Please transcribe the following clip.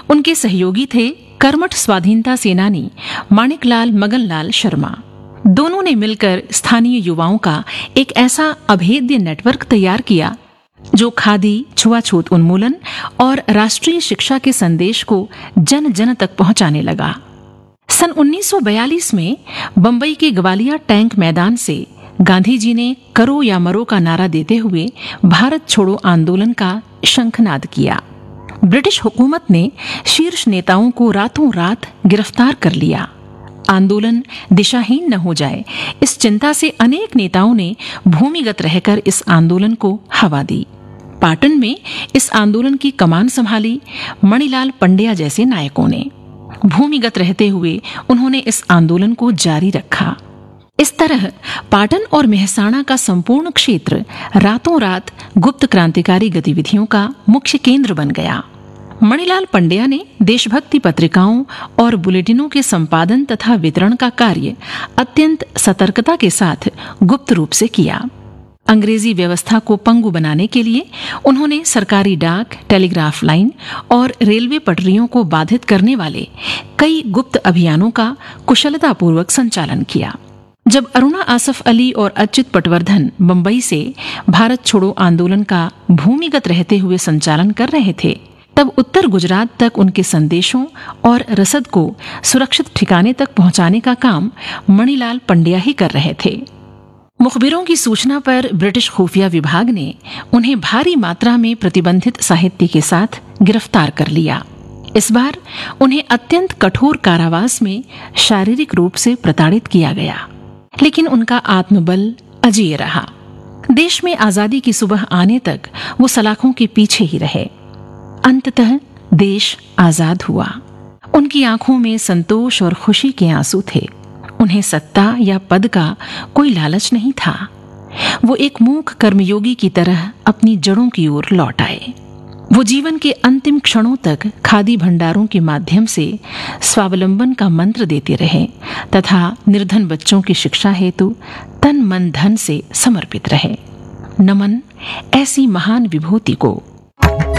उनके सहयोगी थे कर्मठ स्वाधीनता सेनानी माणिकलाल मगनलाल शर्मा। दोनों ने मिलकर स्थानीय युवाओं का एक ऐसा अभेद्य नेटवर्क तैयार किया जो खादी, छुआछूत उन्मूलन और राष्ट्रीय शिक्षा के संदेश को जन जन तक पहुंचाने लगा। सन 1942 में बंबई के ग्वालियर टैंक मैदान से गांधी जी ने करो या मरो का नारा देते हुए भारत छोड़ो आंदोलन का शंखनाद किया। ब्रिटिश हुकूमत ने शीर्ष नेताओं को रातों रात गिरफ्तार कर लिया। आंदोलन दिशाहीन न हो जाए, इस चिंता से अनेक नेताओं ने भूमिगत रहकर इस आंदोलन को हवा दी। पाटन में इस आंदोलन की कमान संभाली मणिलाल पंड्या जैसे नायकों ने। भूमिगत रहते हुए उन्होंने इस आंदोलन को जारी रखा। इस तरह पाटन और मेहसाणा का संपूर्ण क्षेत्र रातों रात गुप्त क्रांतिकारी गतिविधियों का मुख्य केंद्र बन गया। मणिलाल पंड्या ने देशभक्ति पत्रिकाओं और बुलेटिनों के संपादन तथा वितरण का कार्य अत्यंत सतर्कता के साथ गुप्त रूप से किया। अंग्रेजी व्यवस्था को पंगु बनाने के लिए उन्होंने सरकारी डाक, टेलीग्राफ लाइन और रेलवे पटरियों को बाधित करने वाले कई गुप्त अभियानों का कुशलतापूर्वक संचालन किया। जब अरुणा आसफ अली और अच्युत पटवर्धन बंबई से भारत छोड़ो आंदोलन का भूमिगत रहते हुए संचालन कर रहे थे, तब उत्तर गुजरात तक उनके संदेशों और रसद को सुरक्षित ठिकाने तक पहुंचाने का काम मणिलाल पंड्या ही कर रहे थे। मुखबिरों की सूचना पर ब्रिटिश खुफिया विभाग ने उन्हें भारी मात्रा में प्रतिबंधित साहित्य के साथ गिरफ्तार कर लिया। इस बार उन्हें अत्यंत कठोर कारावास में शारीरिक रूप से प्रताड़ित किया गया, लेकिन उनका आत्मबल अजेय रहा। देश में आजादी की सुबह आने तक वो सलाखों के पीछे ही रहे। अंततः देश आजाद हुआ। उनकी आंखों में संतोष और खुशी के आंसू थे। उन्हें सत्ता या पद का कोई लालच नहीं था। वो एक मूक कर्मयोगी की तरह अपनी जड़ों की ओर लौट आए। वो जीवन के अंतिम क्षणों तक खादी भंडारों के माध्यम से स्वावलंबन का मंत्र देते रहे तथा निर्धन बच्चों की शिक्षा हेतु तन मन धन से समर्पित रहे। नमन ऐसी महान विभूति को